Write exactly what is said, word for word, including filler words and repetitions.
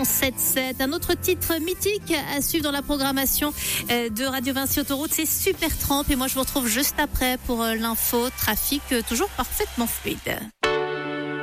cent sept sept. Un autre titre mythique à suivre dans la programmation de Radio Vinci Autoroute, c'est Supertramp. Et moi, je vous retrouve juste après pour l'info trafic, toujours parfaitement fluide.